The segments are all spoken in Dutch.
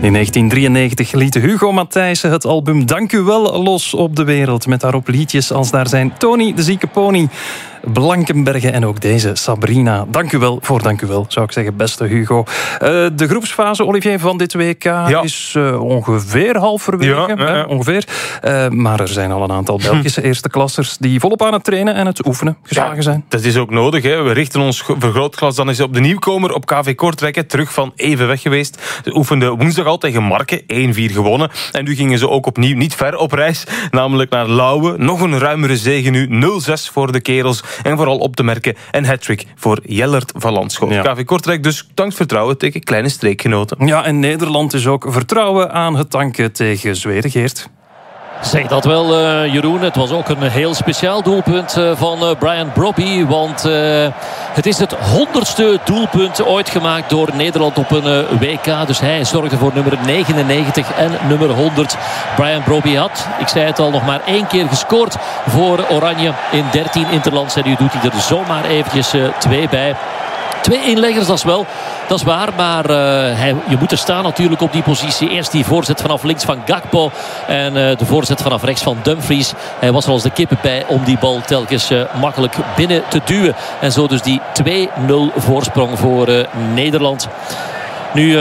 In 1993 liet Hugo Matthijssen het album Dank u wel los op de wereld. Met daarop liedjes als daar zijn Tony de Zieke Pony, Blankenbergen en ook deze Sabrina. Dank u wel voor dank u wel, zou ik zeggen, beste Hugo. De groepsfase, Olivier, van dit WK is ongeveer halverwege. Ja. Ongeveer. Maar er zijn al een aantal Belgische eerste klassers die volop aan het trainen en het oefenen geslagen zijn. Dat is ook nodig. Hè. We richten ons vergrootglas dan eens op de nieuwkomer op KV Kortrijk. Terug van even weg geweest. Ze oefenden woensdag al tegen Marken. 1-4 gewonnen. En nu gingen ze ook opnieuw niet ver op reis. Namelijk naar Lauwe. Nog een ruimere zege nu. 0-6 voor de kerels. En vooral op te merken een hat-trick voor Jellert van Landschot. Ja. KV Kortrijk dus dankt vertrouwen tegen kleine streekgenoten. Ja, en Nederland is ook vertrouwen aan het tanken tegen Zweden, Geert. Zeg dat wel, Jeroen. Het was ook een heel speciaal doelpunt van Brian Brobby. Want het is het 100ste doelpunt ooit gemaakt door Nederland op een WK. Dus hij zorgde voor nummer 99 en nummer 100. Brian Brobby had, ik zei het al, nog maar 1 keer gescoord voor Oranje in 13 interlands. En nu doet hij er zomaar eventjes 2 bij. 2 inleggers, dat is waar. Maar je moet er staan natuurlijk op die positie. Eerst die voorzet vanaf links van Gakpo. En de voorzet vanaf rechts van Dumfries. Hij was er als de kippen bij om die bal telkens makkelijk binnen te duwen. En zo dus die 2-0 voorsprong voor Nederland. Nu...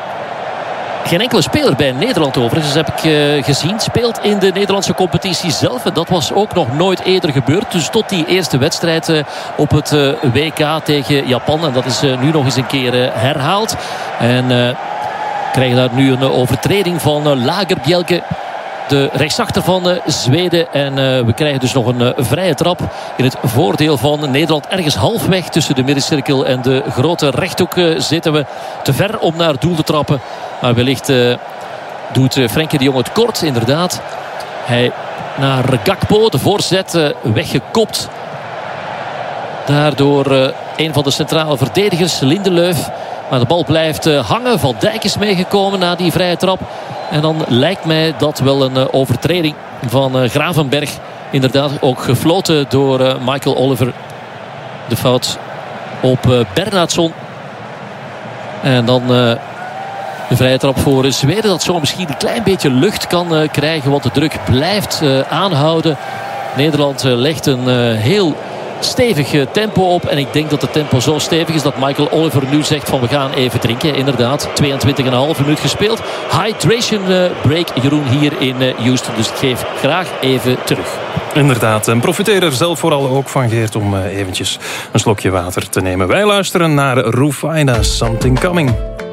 geen enkele speler bij Nederland overigens, heb ik gezien, speelt in de Nederlandse competitie zelf. En dat was ook nog nooit eerder gebeurd. Dus tot die eerste wedstrijd op het WK tegen Japan. En dat is nu nog eens een keer herhaald. En krijgen daar nu een overtreding van Lagerbjelke, de rechtsachter van Zweden. En we krijgen dus nog een vrije trap in het voordeel van Nederland. Ergens halfweg tussen de middencirkel en de grote rechthoek zitten we. Te ver om naar het doel te trappen. Maar wellicht doet Frenkie de Jong het kort, inderdaad. Hij naar Gakpo, de voorzet weggekopt. Daardoor een van de centrale verdedigers, Lindelöf. Maar de bal blijft hangen. Van Dijk is meegekomen na die vrije trap. En dan lijkt mij dat wel een overtreding van Gravenberg. Inderdaad ook gefloten door Michael Oliver. De fout op Bernhardsson. En dan de vrije trap voor Zweden. Dat zo misschien een klein beetje lucht kan krijgen. Want de druk blijft aanhouden. Nederland legt een heel stevig tempo op. En ik denk dat het tempo zo stevig is dat Michael Oliver nu zegt van we gaan even drinken. Inderdaad, 22,5 minuut gespeeld. Hydration break, Jeroen, hier in Houston. Dus ik geef graag even terug. Inderdaad, en profiteer er zelf vooral ook van, Geert, om eventjes een slokje water te nemen. Wij luisteren naar Rufina, Something Coming.